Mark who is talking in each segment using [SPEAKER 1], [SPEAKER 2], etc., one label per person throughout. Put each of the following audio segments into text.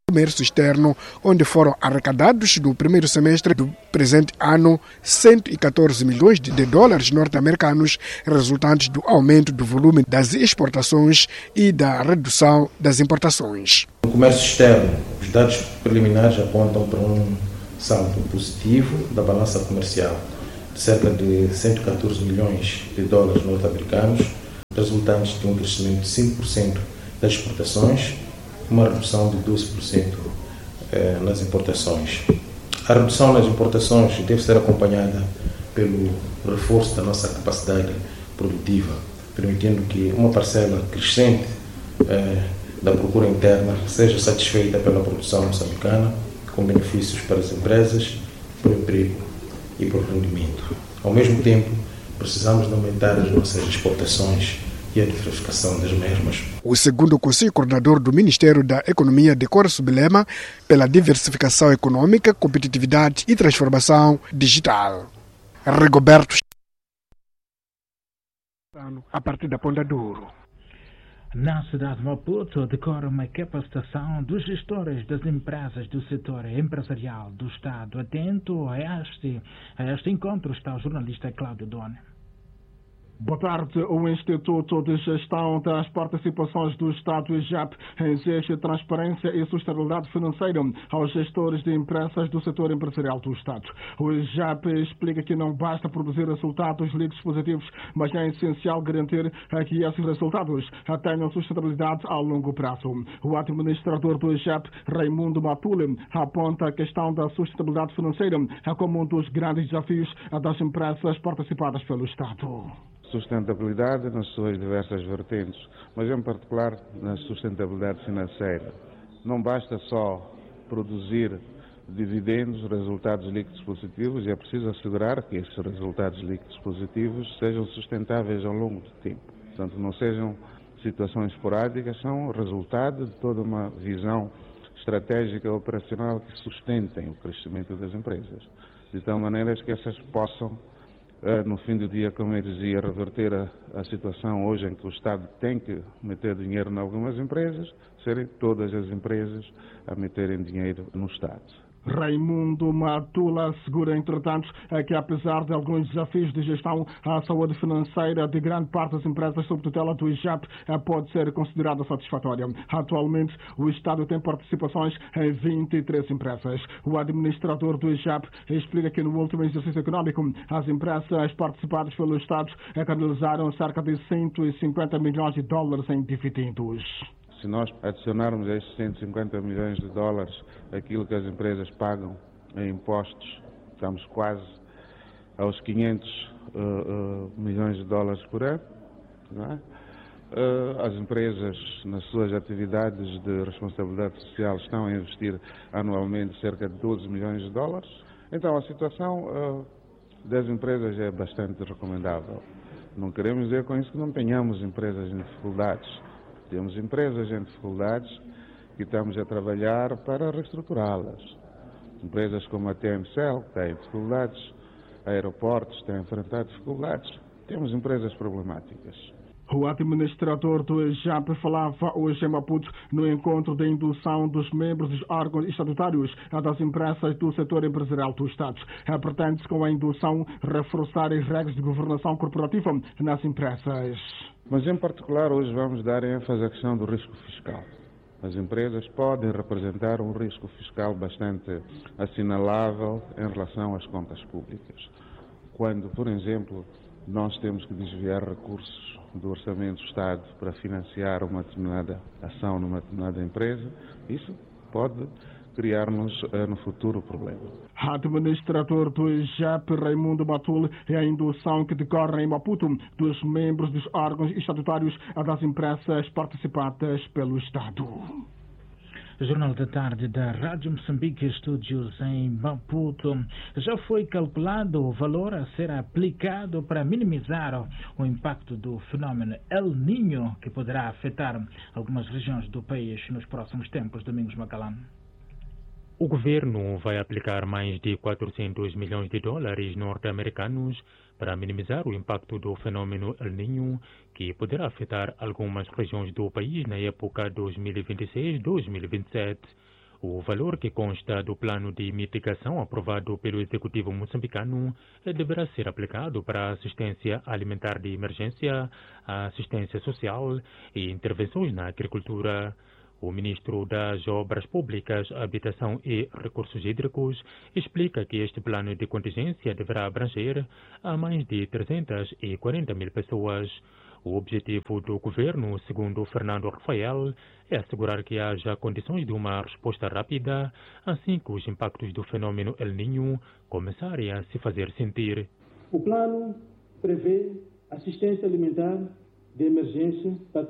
[SPEAKER 1] comércio externo, onde foram arrecadados no primeiro semestre do presente ano 114 milhões de dólares norte-americanos, resultantes do aumento do volume das exportações e da redução das importações.
[SPEAKER 2] No comércio externo, os dados preliminares apontam para um saldo positivo da balança comercial de cerca de 114 milhões de dólares norte-americanos, resultantes de um crescimento de 5% das exportações, uma redução de 12% nas importações. A redução nas importações deve ser acompanhada pelo reforço da nossa capacidade produtiva, permitindo que uma parcela crescente da procura interna seja satisfeita pela produção moçambicana, com benefícios para as empresas, para o emprego e para o rendimento. Ao mesmo tempo, precisamos de aumentar as nossas exportações e a diversificação das mesmas.
[SPEAKER 1] O segundo conselho coordenador do Ministério da Economia decora sob lema pela diversificação econômica, competitividade e transformação digital. Rigoberto, a partir da Ponta Douro.
[SPEAKER 3] Na cidade de Maputo decorre uma capacitação dos gestores das empresas do setor empresarial do Estado. Atento a este encontro está o jornalista Cláudio Doni.
[SPEAKER 4] Boa tarde. O Instituto de Gestão das Participações do Estado, IGAP, exige transparência e sustentabilidade financeira aos gestores de empresas do setor empresarial do Estado. O IGAP explica que não basta produzir resultados líquidos positivos, mas é essencial garantir que esses resultados tenham sustentabilidade a longo prazo. O administrador do IGAP, Raimundo Matule, aponta a questão da sustentabilidade financeira como um dos grandes desafios das empresas participadas pelo Estado.
[SPEAKER 5] Sustentabilidade nas suas diversas vertentes, mas em particular na sustentabilidade financeira. Não basta só produzir dividendos, resultados líquidos positivos, e é preciso assegurar que esses resultados líquidos positivos sejam sustentáveis ao longo do tempo. Portanto, não sejam situações esporádicas, são resultado de toda uma visão estratégica operacional que sustentem o crescimento das empresas, de tal maneira que essas possam, no fim do dia, como eu dizia, reverter a situação hoje em que o Estado tem que meter dinheiro em algumas empresas, serem todas as empresas a meterem dinheiro no Estado.
[SPEAKER 4] Raimundo Matula assegura, entretanto, que apesar de alguns desafios de gestão, a saúde financeira de grande parte das empresas sob tutela do IGAP pode ser considerada satisfatória. Atualmente, o Estado tem participações em 23 empresas. O administrador do IGAP explica que no último exercício econômico, as empresas participadas pelo Estado canalizaram cerca de 150 milhões de dólares em dividendos.
[SPEAKER 5] Se nós adicionarmos a estes 150 milhões de dólares aquilo que as empresas pagam em impostos, estamos quase aos 500 milhões de dólares por ano. Não é? As empresas, nas suas atividades de responsabilidade social, estão a investir anualmente cerca de 12 milhões de dólares. Então, a situação das empresas é bastante recomendável. Não queremos dizer com isso que não tenhamos empresas em dificuldades. Temos empresas em dificuldades que estamos a trabalhar para reestruturá-las. Empresas como a TMCL têm dificuldades, aeroportos têm enfrentado dificuldades. Temos empresas problemáticas.
[SPEAKER 4] O administrador do IGAP falava hoje em Maputo no encontro de indução dos membros dos órgãos estatutários das empresas do setor empresarial do Estado. Pretende-se com a indução reforçar as regras de governação corporativa nas empresas.
[SPEAKER 5] Mas, em particular, hoje vamos dar ênfase à questão do risco fiscal. As empresas podem representar um risco fiscal bastante assinalável em relação às contas públicas. Quando, por exemplo, nós temos que desviar recursos do Orçamento do Estado para financiar uma determinada ação numa determinada empresa, isso pode criar-nos no futuro problema.
[SPEAKER 4] Administrador do IGAP, Raimundo Matule, é a indução que decorre em Maputo dos membros dos órgãos estatutários das empresas participadas pelo Estado.
[SPEAKER 3] Jornal da Tarde da Rádio Moçambique, estúdios em Maputo. Já foi calculado o valor a ser aplicado para minimizar o impacto do fenómeno El Niño, que poderá afetar algumas regiões do país nos próximos tempos. Domingos Macalano.
[SPEAKER 6] O governo vai aplicar mais de 400 milhões de dólares norte-americanos para minimizar o impacto do fenômeno El Niño, que poderá afetar algumas regiões do país na época 2026-2027. O valor que consta do plano de mitigação aprovado pelo Executivo moçambicano deverá ser aplicado para a assistência alimentar de emergência, a assistência social e intervenções na agricultura. O ministro das Obras Públicas, Habitação e Recursos Hídricos explica que este plano de contingência deverá abranger a mais de 340 mil pessoas. O objetivo do governo, segundo Fernando Rafael, é assegurar que haja condições de uma resposta rápida assim que os impactos do fenômeno El Niño começarem a se fazer sentir.
[SPEAKER 7] O plano prevê assistência alimentar de emergência para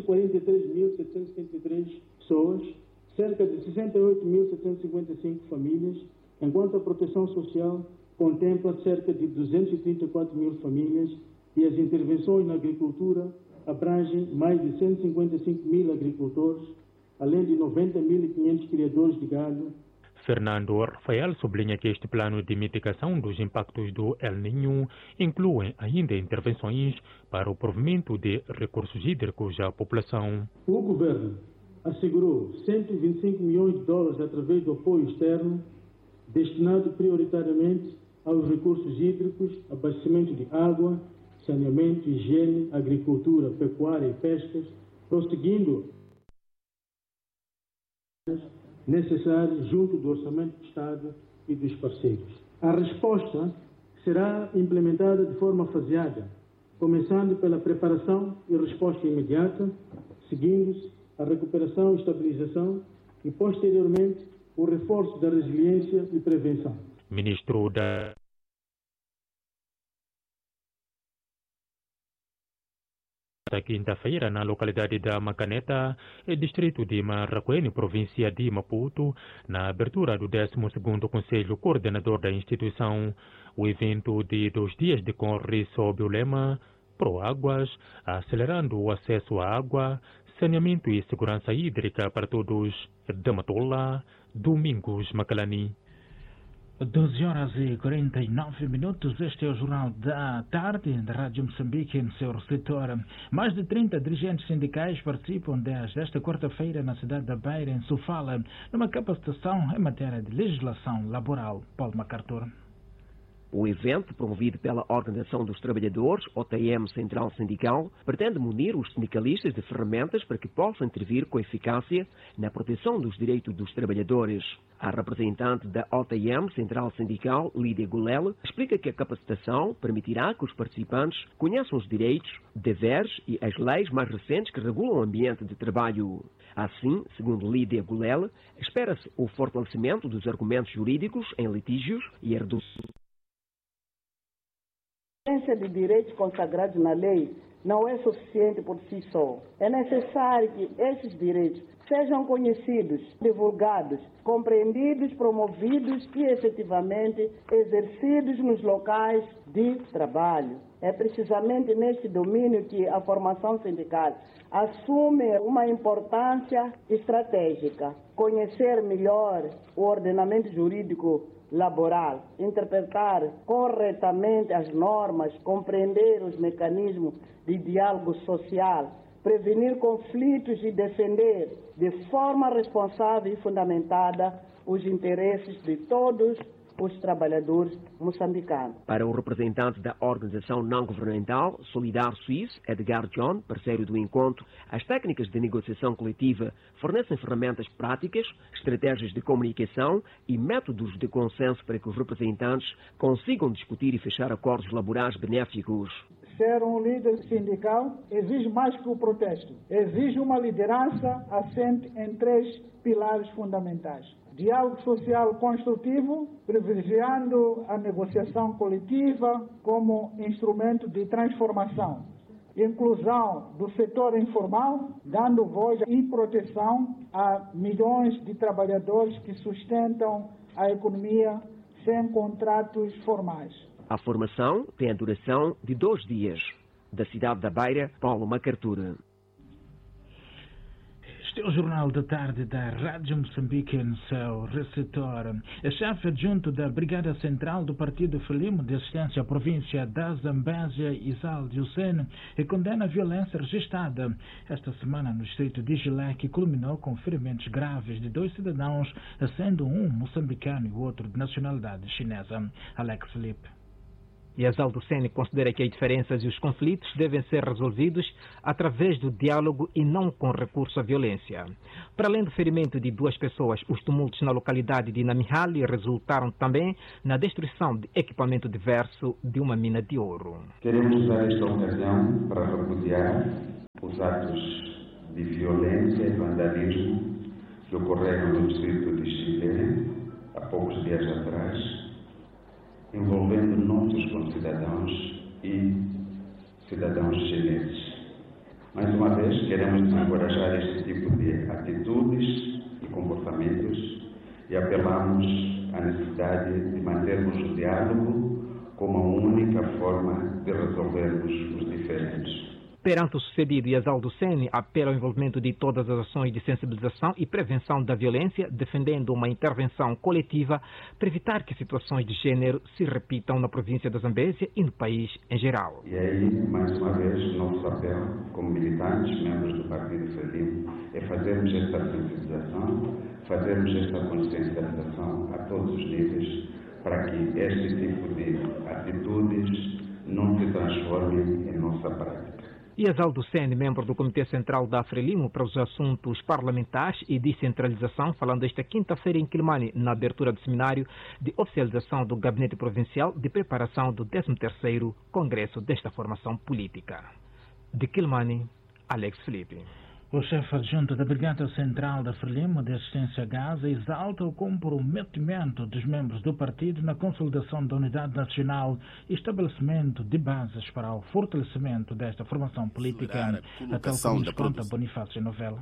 [SPEAKER 7] 343.773 pessoas, cerca de 68.755 famílias, enquanto a proteção social contempla cerca de 234 mil famílias e as intervenções na agricultura abrangem mais de 155 mil agricultores, além de 90.500 criadores de gado.
[SPEAKER 6] Fernando Rafael sublinha que este plano de mitigação dos impactos do El Niño inclui ainda intervenções para o provimento de recursos hídricos à população.
[SPEAKER 7] O governo assegurou 125 milhões de dólares através do apoio externo, destinado prioritariamente aos recursos hídricos, abastecimento de água, saneamento, higiene, agricultura, pecuária e pescas, prosseguindo necessários junto do Orçamento do Estado e dos parceiros. A resposta será implementada de forma faseada, começando pela preparação e resposta imediata, seguindo-se a recuperação e estabilização e, posteriormente, o reforço da resiliência e prevenção.
[SPEAKER 6] Ministro da quinta-feira, na localidade da Macaneta, distrito de Marraquene, província de Maputo, na abertura do 12º Conselho Coordenador da instituição. O evento de 2 dias decorre sob o lema Proáguas, acelerando o acesso à água, saneamento e segurança hídrica para todos. Da Matola, Domingos Macalani.
[SPEAKER 3] 12h49, este é o Jornal da Tarde da Rádio Moçambique no seu setor. Mais de 30 dirigentes sindicais participam desta quarta-feira na cidade da Beira, em Sofala, numa capacitação em matéria de legislação laboral. Paulo MacArthur.
[SPEAKER 8] O evento, promovido pela Organização dos Trabalhadores, OTM Central Sindical, pretende munir os sindicalistas de ferramentas para que possam intervir com eficácia na proteção dos direitos dos trabalhadores. A representante da OTM Central Sindical, Lídia Golel, explica que a capacitação permitirá que os participantes conheçam os direitos, deveres e as leis mais recentes que regulam o ambiente de trabalho. Assim, segundo Lídia Golel, espera-se o fortalecimento dos argumentos jurídicos em litígios e a redução
[SPEAKER 9] de direitos consagrados na lei não é suficiente por si só. É necessário que esses direitos sejam conhecidos, divulgados, compreendidos, promovidos e efetivamente exercidos nos locais de trabalho. É precisamente neste domínio que a formação sindical assume uma importância estratégica. Conhecer melhor o ordenamento jurídico laboral, interpretar corretamente as normas, compreender os mecanismos de diálogo social, prevenir conflitos e defender de forma responsável e fundamentada os interesses de todos os trabalhadores moçambicanos.
[SPEAKER 8] Para o representante da organização não-governamental Solidar Suisse, Edgar John, parceiro do encontro, as técnicas de negociação coletiva fornecem ferramentas práticas, estratégias de comunicação e métodos de consenso para que os representantes consigam discutir e fechar acordos laborais benéficos.
[SPEAKER 10] Ser um líder sindical exige mais que o protesto. Exige uma liderança assente em 3 pilares fundamentais. Diálogo social construtivo, privilegiando a negociação coletiva como instrumento de transformação. Inclusão do setor informal, dando voz e proteção a milhões de trabalhadores que sustentam a economia sem contratos formais.
[SPEAKER 8] A formação tem a duração de 2 dias. Da cidade da Beira, Paulo MacArthur.
[SPEAKER 3] Este é o Jornal da Tarde da Rádio Moçambique no seu receptor. A chefe adjunto da Brigada Central do Partido Frelimo de Assistência à Província da Zambésia, Isaldi Hussein, condena a violência registrada esta semana no distrito de Gilé, que culminou com ferimentos graves de 2 cidadãos, sendo um moçambicano e o outro de nacionalidade chinesa. Alex Felipe.
[SPEAKER 11] Isaldi Hussein considera que as diferenças e os conflitos devem ser resolvidos através do diálogo e não com recurso à violência. Para além do ferimento de 2 pessoas, os tumultos na localidade de Namihali resultaram também na destruição de equipamento diverso de uma mina de ouro.
[SPEAKER 12] Queremos usar esta ocasião para repudiar os atos de violência e vandalismo que ocorreram no distrito de Chile há poucos dias atrás, envolvendo nossos concidadãos e cidadãos chineses. Mais uma vez, queremos encorajar este tipo de atitudes e comportamentos e apelamos à necessidade de mantermos o diálogo como a única forma de resolvermos os diferentes.
[SPEAKER 11] Perante o sucedido, Isaldi Hussein apela ao envolvimento de todas as ações de sensibilização e prevenção da violência, defendendo uma intervenção coletiva para evitar que situações de género se repitam na província da Zambésia e no país em geral.
[SPEAKER 12] E aí, mais uma vez, nosso papel como militantes, membros do Partido Frelimo, é fazermos esta sensibilização, fazermos esta consciencialização a todos os níveis, para que este tipo de atitudes não se transformem em nossa prática.
[SPEAKER 11] Isaldi Hussein, membro do Comitê Central da Frelimo para os Assuntos Parlamentares e Descentralização, falando esta quinta-feira em Quilimane, na abertura do seminário de oficialização do Gabinete Provincial de preparação do 13º Congresso desta formação política. De Quilimane, Alex Felipe.
[SPEAKER 3] O chefe adjunto da Brigada Central da Frelimo de Assistência a Gaza exalta o comprometimento dos membros do partido na consolidação da unidade nacional e estabelecimento de bases para o fortalecimento desta formação política, até o que nos conta Bonifácio Novela.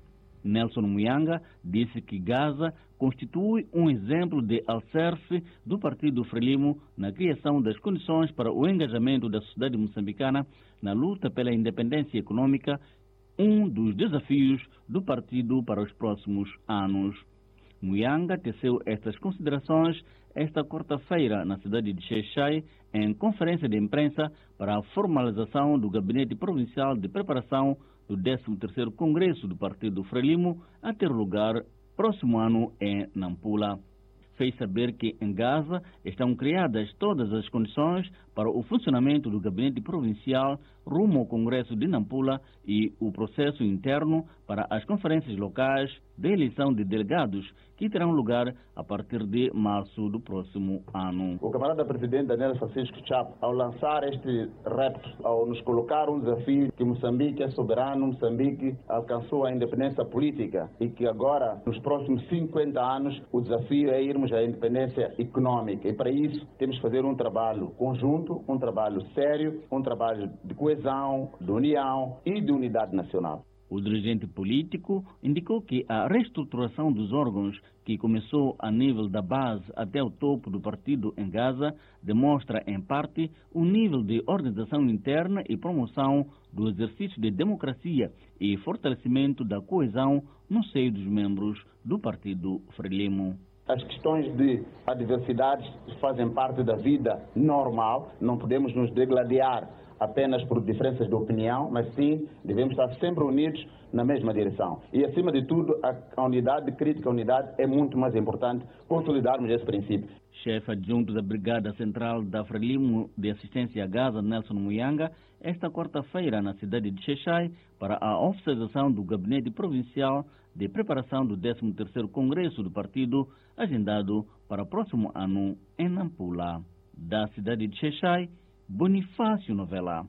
[SPEAKER 13] Nelson Muyanga disse que Gaza constitui um exemplo de alicerce do Partido Frelimo na criação das condições para o engajamento da sociedade moçambicana na luta pela independência econômica, um dos desafios do partido para os próximos anos. Muyanga teceu estas considerações esta quarta-feira na cidade de Xai-Xai, em conferência de imprensa para a formalização do Gabinete Provincial de Preparação do 13º Congresso do Partido Frelimo, a ter lugar próximo ano em Nampula. Fez saber que em Gaza estão criadas todas as condições para o funcionamento do Gabinete Provincial rumo ao Congresso de Nampula e o processo interno para as conferências locais de eleição de delegados que terão lugar a partir de março do próximo ano.
[SPEAKER 14] O camarada presidente Daniel Francisco Chapo, ao lançar este repto, ao nos colocar um desafio que Moçambique é soberano, Moçambique alcançou a independência política e que agora, nos próximos 50 anos, o desafio é irmos à independência econômica. E para isso temos que fazer um trabalho conjunto, um trabalho sério, um trabalho de coesão, de união e de unidade nacional.
[SPEAKER 13] O dirigente político indicou que a reestruturação dos órgãos, que começou a nível da base até o topo do partido em Gaza, demonstra, em parte, o nível de organização interna e promoção do exercício de democracia e fortalecimento da coesão no seio dos membros do Partido Frelimo.
[SPEAKER 14] As questões de adversidades fazem parte da vida normal, não podemos nos degladiar apenas por diferenças de opinião, mas sim devemos estar sempre unidos na mesma direção. E, acima de tudo, a unidade crítica, a unidade é muito mais importante, consolidarmos esse princípio.
[SPEAKER 13] Chefe adjunto da Brigada Central da Frelimo de Assistência a Gaza, Nelson Muyanga, esta quarta-feira na cidade de Xai-Xai para a oficialização do Gabinete Provincial de Preparação do 13º Congresso do Partido, agendado para o próximo ano em Nampula. Da cidade de Xai-Xai, Bonifácio Novela.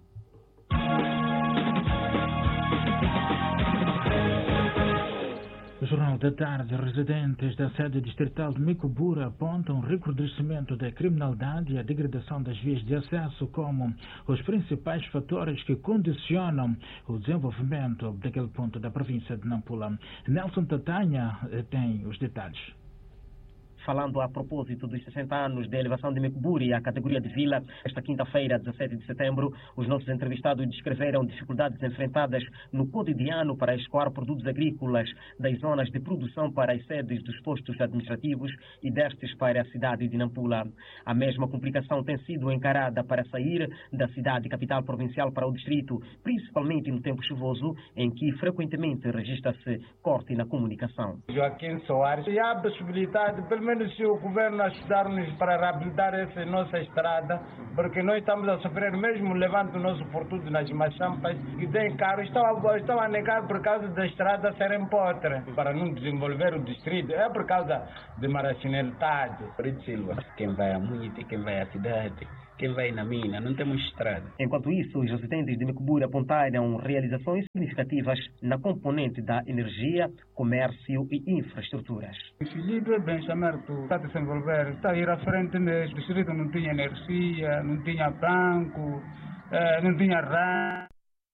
[SPEAKER 3] O Jornal da Tarde, residentes da sede distrital de Micubura apontam um recrudescimento da criminalidade e a degradação das vias de acesso como os principais fatores que condicionam o desenvolvimento daquele ponto da província de Nampula. Nelson Tatanha tem os detalhes.
[SPEAKER 8] Falando a propósito dos 60 anos da elevação de Mecuburi à categoria de vila, esta quinta-feira, 17 de setembro, os nossos entrevistados descreveram dificuldades enfrentadas no cotidiano para escoar produtos agrícolas das zonas de produção para as sedes dos postos administrativos e destes para a cidade de Nampula. A mesma complicação tem sido encarada para sair da cidade capital provincial para o distrito, principalmente no tempo chuvoso, em que frequentemente registra-se corte na comunicação.
[SPEAKER 15] Joaquim Soares, e há a possibilidade, pelo menos se o governo ajudar-nos para reabilitar essa nossa estrada, porque nós estamos a sofrer mesmo levando o nosso portudo nas machampas e tem carro, estão a negar por causa da estrada serem podre, para não desenvolver o distrito, é por causa de marginalidade.
[SPEAKER 16] Brito Silva, quem vai a Munite, quem vai à cidade, quem vai na mina, não temos estrada.
[SPEAKER 8] Enquanto isso, os residentes de Mecuburi apontaram realizações significativas na componente da energia, comércio e infraestruturas.
[SPEAKER 15] O Filipe Benchamerto está a desenvolver, está a ir à frente mesmo. O distrito não tinha energia, não tinha banco, não tinha rã.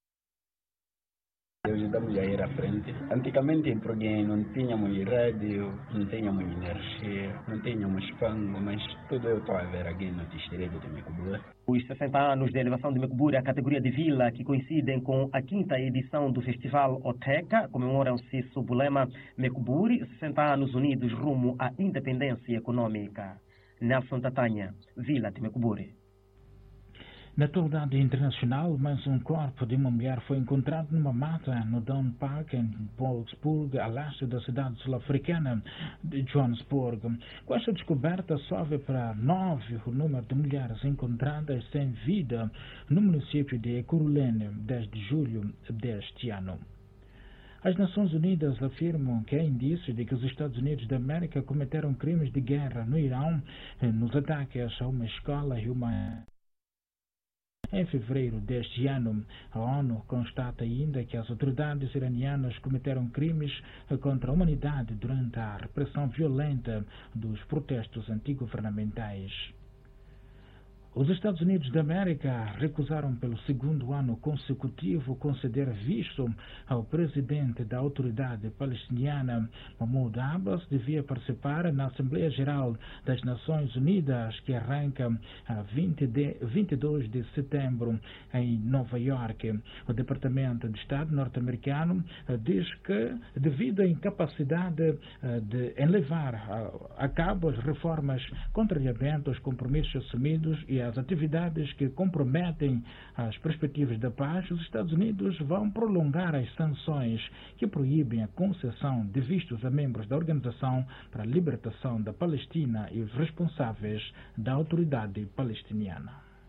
[SPEAKER 16] Hoje estamos a ir à frente. Antigamente, porque não tínhamos rádio, não tínhamos energia, não tínhamos fango, mas tudo eu estou a ver aqui no distrito de Mecuburi.
[SPEAKER 8] Os 60 anos de elevação de Mecuburi à categoria de vila, que coincidem com a 5ª edição do Festival Oteca, comemoram-se sob o lema Mecuburi, 60 anos unidos rumo à independência econômica. Nelson Tatanha, Vila de Mecuburi.
[SPEAKER 3] Na atualidade internacional, mais um corpo de uma mulher foi encontrado numa mata no Down Park, em Wolfsburg, a leste da cidade sul-africana de Johannesburg. Com esta descoberta, sobe para 9 o número de mulheres encontradas sem vida no município de Ekurhuleni desde julho deste ano. As Nações Unidas afirmam que há indícios de que os Estados Unidos da América cometeram crimes de guerra no Irão nos ataques a uma escola e uma... Em fevereiro deste ano, a ONU constata ainda que as autoridades iranianas cometeram crimes contra a humanidade durante a repressão violenta dos protestos antigovernamentais. Os Estados Unidos da América recusaram pelo 2º ano consecutivo conceder visto ao presidente da autoridade palestiniana. Mahmoud Abbas devia participar na Assembleia Geral das Nações Unidas, que arranca a 22 de setembro em Nova York. O Departamento de Estado norte-americano diz que, devido à incapacidade de levar a cabo as reformas contrariamente aos compromissos assumidos e as atividades que comprometem as perspectivas da paz, os Estados Unidos vão prolongar as sanções que proíbem a concessão de vistos a membros da Organização para a Libertação da Palestina e os responsáveis da autoridade palestiniana.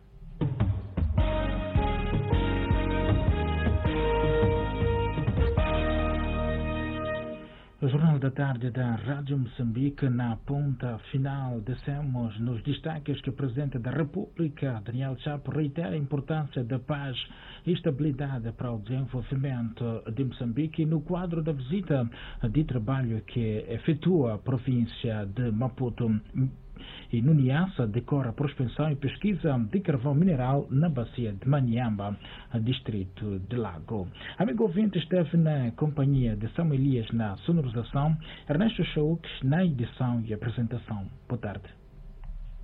[SPEAKER 3] O Jornal da Tarde da Rádio Moçambique, na ponta final, descemos nos destaques que o Presidente da República, Daniel Chapo, reitera a importância da paz e estabilidade para o desenvolvimento de Moçambique no quadro da visita de trabalho que efetua a província de Maputo. E no Niassa decorre a prospecção e pesquisa de carvão mineral na bacia de Maniamba, distrito de Lago. Amigo ouvinte, esteve na companhia de Samuel Elias na sonorização, Ernesto Chauk na edição e apresentação. Boa tarde.